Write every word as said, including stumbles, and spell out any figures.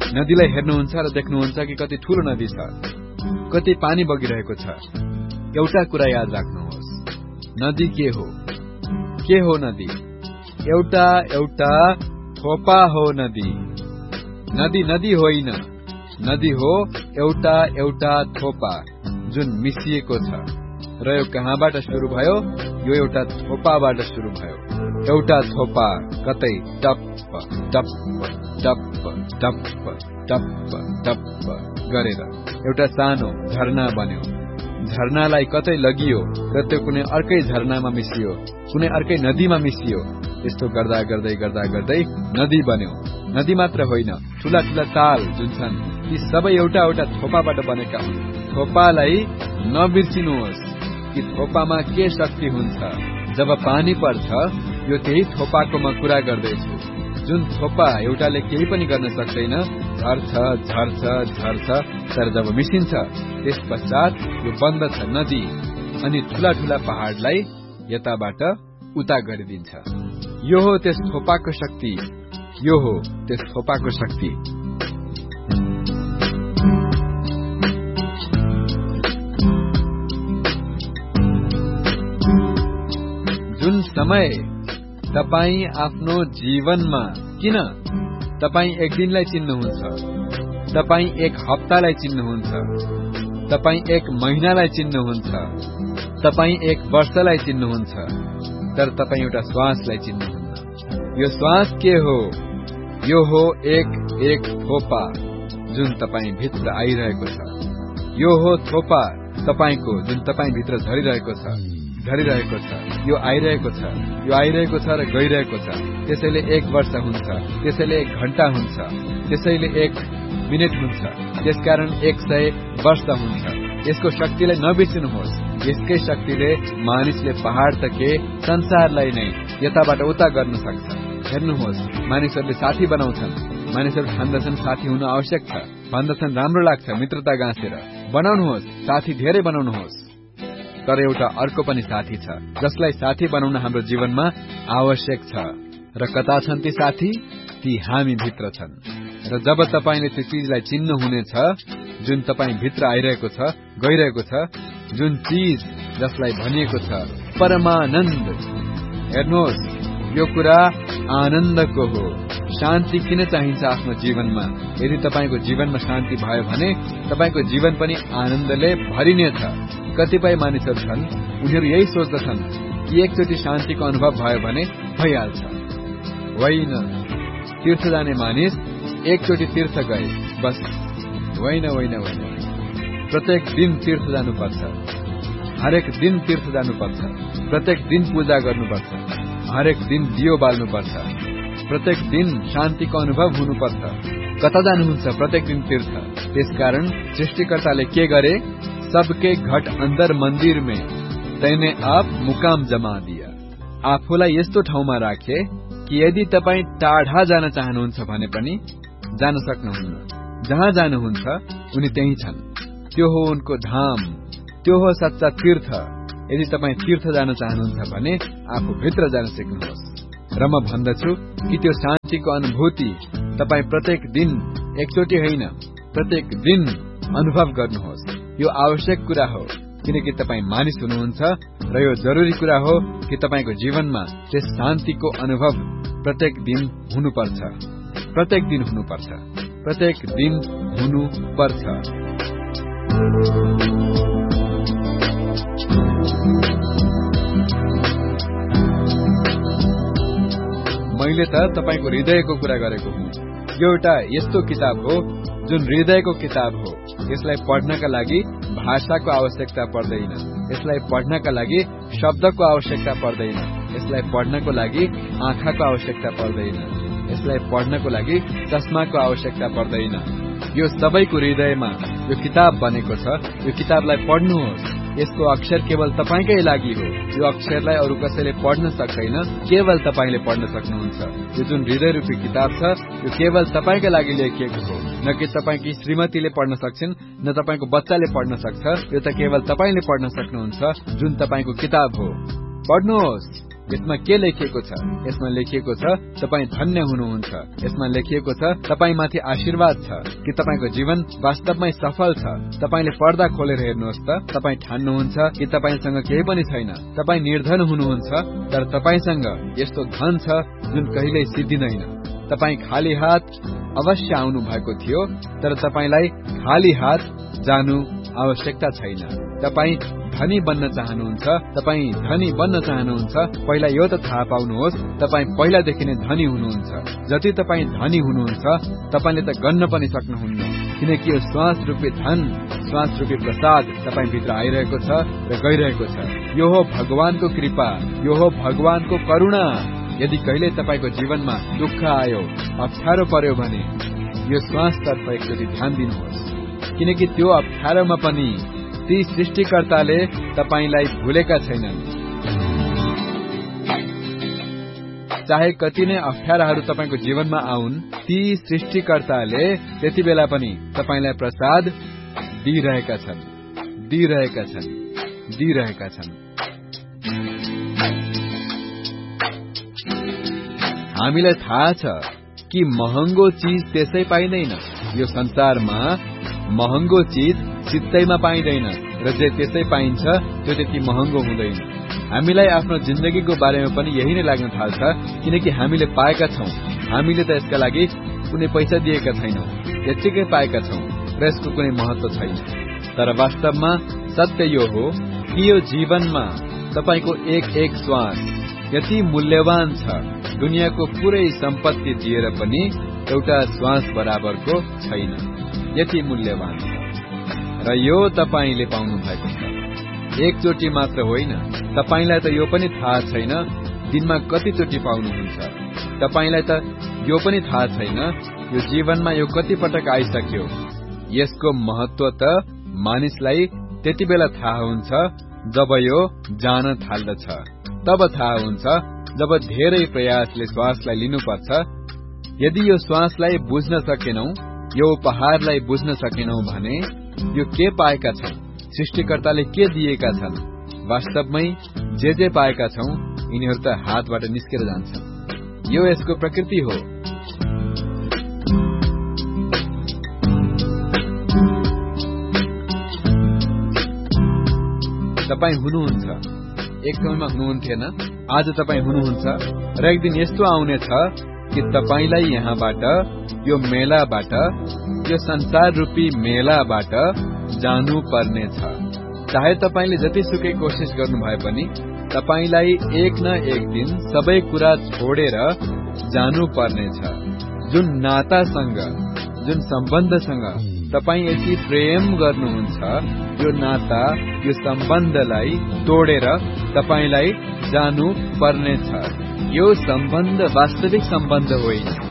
नदीलाई हेर्नुहुन्छ र देख्नुहुन्छ कि कति ठूलो नदी छ, कति पानी बगिरहेको छ। एउटा कुरा याद राख्नुहोस्, नदी के हो? के हो नदी? एउटा एउटा थोपा हो नदी। नदी नदी होइन, नदी हो एउटा एउटा थोपा जुन मिसिएको छ। र यो कहाँबाट सुरु भयो? यो एउटा थोपाबाट सुरु भयो। एउटा थोपा कतै टप्प टप्प टप्प टप्प टप्प टप्प गरेर एउटा सानो झरना बन्यो। झरनालाई कतै लगियो र त्यो कुनै अर्कै झरनामा मिसियो, कुनै अर्कै नदीमा मिसियो। यस्तो गर्दा गर्दै गर्दा गर्दै नदी बन्यो। नदी मात्र होइन, ठूला ठूला ताल जुन छन् ती सबै एउटा एउटा थोपाबाट बनेका हुन्। थोपालाई नबिर्सिनुहोस् कि थोपामा के शक्ति हुन्छ। जब पानी पर्छ, यो त्यही थोपाको म कुरा गर्दैछु। जुन थोपा एउटाले केही पनि गर्न सक्दैन, झर्छ झर्छ झर्छ, तर जब मिसिन्छ त्यस पश्चात यो बन्दछ नदी, अनि ठूला ठूला पहाडलाई यताबाट उता गरिदिन्छ। यो हो त्यस थोपाको शक्ति, यो हो त्यस थोपाको शक्ति। जुन समय तपाई आफ्नो जीवनमा, किन तपाई एक दिनलाई चिन्नुहुन्छ, तपाई एक हप्तालाई चिन्नुहुन्छ, तपाई एक महिनालाई चिन्नुहुन्छ, तपाई एक वर्षलाई चिन्नुहुन्छ, तर तपाई एउटा श्वासलाई चिन्नुहुन्न। यो श्वास के हो? यो हो एक एक थोपा जुन तपाई भित्र आइरहेको छ। यो हो थोपा तपाईको जुन तपाई भित्र झरिरहेको छ, झरिरहेको छ। यो आइरहेको छ, यो आइरहेको छ र गइरहेको छ। त्यसैले एक वर्ष हुन्छ, त्यसैले एक घण्टा हुन्छ, त्यसैले एक मिनेट हुन्छ, त्यसकारण एक सय वर्ष हुन्छ। यसको शक्तिलाई नबिर्सिनुहोस्। यसकै शक्तिले मानिसले पहाड त के, संसारलाई नै यताबाट उता गर्न सक्छ। हेर्नुहोस्, मानिसहरूले साथी बनाउँछन्। मानिसहरू ठान्दछन् साथी हुन आवश्यक छ, भन्दछन् राम्रो लाग्छ मित्रता गाँसेर। बनाउनुहोस्, साथी धेरै बनाउनुहोस्, तर एउटा अर्को पनि साथी छ जसलाई साथी बनाउन हाम्रो जीवनमा आवश्यक छ। र कता छन् ती साथी? ती हामी भित्र छन्। र जब तपाईले त्यो चीजलाई चिन्नु हुनेछ जुन तपाई भित्र आइरहेको छ, गइरहेको छ, जुन चीज जसलाई भनिएको छ परमानन्द। हेर्नुहोस्, यो कुरा आनन्दको हो। शान्ति किन चाहिन्छ आफ्नो जीवनमा? यदि तपाईको जीवनमा शान्ति भयो भने तपाईको जीवन पनि आनन्दले भरिनेछ। कतिपय मानिसहरू छन्, उनीहरू यही सोच्दछन् कि एकचोटि शान्तिको अनुभव भयो भने भइहाल्छ। होइन, तीर्थ जाने मानिस एकचोटि तीर्थ गए बस। होइन होइन होइन, प्रत्येक दिन तीर्थ जानुपर्छ, हरेक दिन तीर्थ जानुपर्छ, प्रत्येक दिन पूजा गर्नुपर्छ, हरेक दिन दियो बाल्नुपर्छ, प्रत्येक दिन शान्तिको अनुभव हुनुपर्छ। कता जानुहुन्छ? प्रत्येक दिन तीर्थ। त्यसकारण सृष्टिकर्ताले के गरे? सबके घट अंदर मंदिर में तैने आप मुकाम जमा दिया। आफूलाई यस्तो ठाउँमा राखे कि यदि तपाई टाढा जान चाहनुहुन्छ भने पनि जान सक्नुहुन्न। जहाँ जानुहुन्छ उनी त्यही छन्। त्यो हो उनको धाम, त्यो हो सच्चा तीर्थ। यदि तपाई तीर्थ जान चाहनुहुन्छ भने आफू भित्र जान सिक्नुहोस्। र म भन्दछु कि त्यो शान्तिको अनुभूति तपाई प्रत्येक दिन, एकचोटि होइन, प्रत्येक दिन अनुभव गर्नुहोस्। यो आवश्यक कुरा हो, किनकि तपाई मानिस हुनुहुन्छ र यो जरुरी कुरा हो कि तपाईको जीवनमा त्यस शान्तिको अनुभव प्रत्येक दिन हुनुपर्छ, प्रत्येक दिन हुनुपर्छ, प्रत्येक दिन हुनुपर्छ। मैले त तपाईको हृदयको कुरा गरेको हुँ। यो एउटा यस्तो किताब हो जुन हृदयको किताब हो। यसलाई पढ्नका लागि भाषाको आवश्यकता पर्दैन, यसलाई पढ्नका लागि शब्दको आवश्यकता पर्दैन, यसलाई पढ्नको लागि आँखाको आवश्यकता पर्दैन, यसलाई पढ्नको लागि चस्माको आवश्यकता पर्दैन। यो सबैको हृदयमा यो किताब बनेको छ। यो किताबलाई पढ्नुहोस्। यसको अक्षर केवल तपाईकै लागि हो। यो अक्षरलाई अरू कसैले पढ्न सक्दैन, केवल तपाईले पढ्न सक्नुहुन्छ। यो जुन हृदय रूपी किताब छ, यो केवल तपाईकै लागि लेखिएको हो। न कि तपाईकी श्रीमतीले पढ्न सक्छन्, न तपाईको बच्चाले पढ्न सक्छ। यो त केवल तपाईले पढ्न सक्नुहुन्छ, जुन तपाईको किताब हो। पढ्नुहोस् यसमा के लेखिएको छ? यसमा लेखिएको छ तपाईँ धन्य हुनुहुन्छ। यसमा लेखिएको छ तपाईँमाथि आशीर्वाद छ कि तपाईँको जीवन वास्तवमै सफल छ। तपाईँले पर्दा खोलेर हेर्नुहोस् त, तपाईँ ठान्नुहुन्छ कि तपाईँसँग केही पनि छैन। तपाईँ निर्धन हुनुहुन्छ, तर तपाईँसँग यस्तो धन छ जुन कहिल्यै सिद्धिँदैन। तपाईँ खाली हात अवश्य आउनु भएको थियो, तर तपाईँलाई खाली हात जानु आवश्यकता छैन। तपाईँ धनी बन्न चाहनुहुन्छ, तपाईँ धनी बन्न चाहनुहुन्छ, पहिला यो त थाहा पाउनुहोस्, तपाईँ पहिलादेखि नै धनी हुनुहुन्छ। जति तपाईँ धनी हुनुहुन्छ, तपाईँले त गन्न पनि सक्नुहुन्न, किनकि यो श्वास रूपी धन, श्वास रूपी प्रसाद तपाईँ भित्र आइरहेको छ र गइरहेको छ। यो हो भगवानको कृपा, यो हो भगवानको करुणा। यदि कहिले तपाईँको जीवनमा दुःख आयो, अप्ठ्यारो पर्यो भने यो श्वासतर्फ एकचोटि ध्यान दिनुहोस्, किनकि त्यो अप्ठ्यारोमा पनि ती सृष्टिकर्ताले तपाईलाई भुलेका छैनन्। चाहे कति नै अप्ठ्याराहरू तपाईँको जीवनमा आउन्, ती सृष्टिकर्ताले त्यति बेला पनि तपाईँलाई प्रसाद दिइरहेका छन्, दिइरहेका छन्, दिइरहेका छन्। हामीलाई थाहा छ कि महँगो चीज त्यसै पाइँदैन। यो संसारमा महँगो चीज सित्तैमा पाइँदैन र जे त्यसै पाइन्छ त्यो त्यति महँगो हुँदैन। हामीलाई आफ्नो जिन्दगीको बारेमा पनि यही नै लाग्न थाल्छ, किनकि हामीले पाएका छौं। हामीले त यसका लागि कुनै पैसा दिएका छैनौं, यतिकै पाएका छौं र यसको कुनै महत्व छैन। तर वास्तवमा सत्य यो हो कि यो जीवनमा तपाईको एक एक श्वास यति मूल्यवान छ, दुनियाँको पुरै सम्पत्ति दिएर पनि एउटा श्वास बराबरको छैन, यति मूल्यवान छ। र यो तपाईले पाउनु भएको छ, एकचोटि मात्र होइन। तपाईलाई त यो पनि थाहा छैन दिनमा कतिचोटि पाउनुहुन्छ। तपाईलाई त यो पनि थाहा छैन यो जीवनमा यो कति पटक आइसक्यो। यसको महत्व त मानिसलाई त्यति बेला थाहा हुन्छ जब यो जान थाल्दछ। तब थाहा हुन्छ जब धेरै प्रयासले श्वासलाई लिनुपर्छ। यदि यो श्वासलाई बुझ्न सकेनौ, यो उपहारलाई बुझ्न सकेनौ भने यो के पाएका छौं, सृष्टिकर्ताले के दिएका छन्, वास्तवमै जे जे पाएका छौं यिनीहरू त हातबाट निस्केर जान्छन्। यो यसको प्रकृति हो। तपाई हुनुहुन्छ, एक समयमा हुनुहुन्थेन, आज तपाई हुनुहुन्छ र एक दिन यस्तो आउनेछ कि तपाईलाई यहाँबाट, यो मेलाबाट, यो संसार रूपी मेलाबाट जानु पर्ने छ। चाहे तपाईले जतिसुकै कोशिश गर्नु भए पनि तपाईलाई एक न एक दिन सबै कुरा छोडेर जानु पर्ने छ। जुन नातासँग, जुन सम्बन्धसँग तपाई यति प्रेम गर्नुहुन्छ, यो नाता, यो सम्बन्धलाई तोडेर तपाईलाई जानु पर्ने छ। यो सम्बन्ध वास्तविक सम्बन्ध होइन,